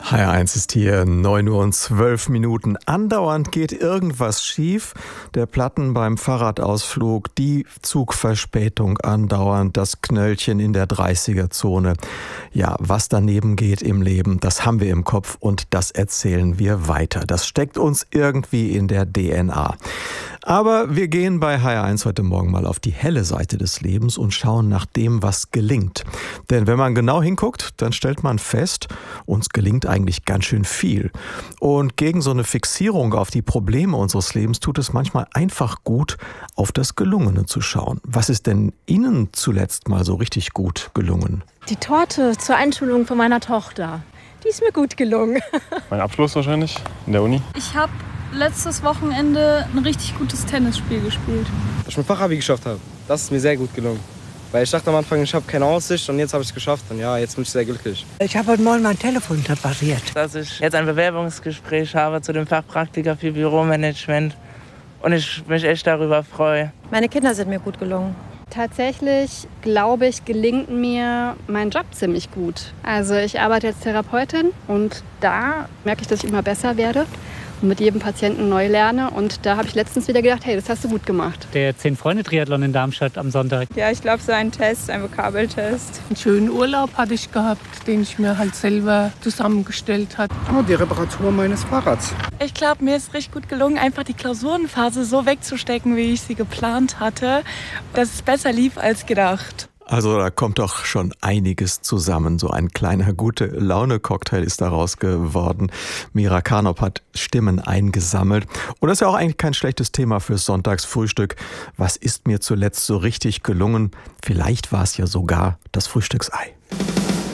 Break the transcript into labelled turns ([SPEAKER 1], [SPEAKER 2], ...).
[SPEAKER 1] HR1 ist hier, 9:12 Uhr. Andauernd geht irgendwas schief. Der Platten beim Fahrradausflug, die Zugverspätung andauernd, das Knöllchen in der 30er-Zone. Ja, was daneben geht im Leben, das haben wir im Kopf und das erzählen wir weiter. Das steckt uns irgendwie in der DNA. Aber wir gehen bei HR1 heute Morgen mal auf die helle Seite des Lebens und schauen nach dem, was gelingt. Denn wenn man genau hinguckt, dann stellt man fest, uns gelingt eigentlich ganz schön viel. Und gegen so eine Fixierung auf die Probleme unseres Lebens tut es manchmal einfach gut, auf das Gelungene zu schauen. Was ist denn Ihnen zuletzt mal so richtig gut gelungen?
[SPEAKER 2] Die Torte zur Einschulung von meiner Tochter. Die ist mir gut gelungen.
[SPEAKER 3] Mein Abschluss wahrscheinlich in der Uni.
[SPEAKER 4] Ich habe letztes Wochenende ein richtig gutes Tennisspiel gespielt.
[SPEAKER 5] Dass ich mein Fachabi geschafft habe, das ist mir sehr gut gelungen. Weil ich dachte am Anfang, ich habe keine Aussicht und jetzt habe ich es geschafft und ja, jetzt bin ich sehr glücklich.
[SPEAKER 6] Ich habe heute Morgen mein Telefon repariert.
[SPEAKER 7] Dass ich jetzt ein Bewerbungsgespräch habe zu dem Fachpraktiker für Büromanagement und ich mich echt darüber freue.
[SPEAKER 8] Meine Kinder sind mir gut gelungen.
[SPEAKER 9] Tatsächlich, glaube ich, gelingt mir mein Job ziemlich gut. Also ich arbeite als Therapeutin und da merke ich, dass ich immer besser werde und mit jedem Patienten neu lerne. Und da habe ich letztens wieder gedacht, hey, das hast du gut gemacht.
[SPEAKER 10] Der 10-Freunde-Triathlon in Darmstadt am Sonntag.
[SPEAKER 11] Ja, ich glaube, so ein Test, ein Vokabeltest.
[SPEAKER 12] Einen schönen Urlaub hatte ich gehabt, den ich mir halt selber zusammengestellt habe.
[SPEAKER 13] Oh, die Reparatur meines Fahrrads.
[SPEAKER 14] Ich glaube, mir ist richtig gut gelungen, einfach die Klausurenphase so wegzustecken, wie ich sie geplant hatte, dass es besser lief als gedacht.
[SPEAKER 1] Also da kommt doch schon einiges zusammen. So ein kleiner Gute-Laune-Cocktail ist daraus geworden. Mira Karnop hat Stimmen eingesammelt. Und das ist ja auch eigentlich kein schlechtes Thema fürs Sonntagsfrühstück. Was ist mir zuletzt so richtig gelungen? Vielleicht war es ja sogar das Frühstücksei.